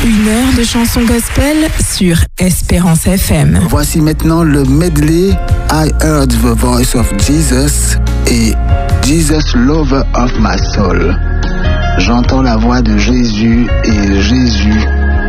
1 heure de chansons gospel sur Espérance FM. Voici maintenant le medley I Heard the Voice of Jesus et Jesus Lover of My Soul. J'entends la voix de Jésus et Jésus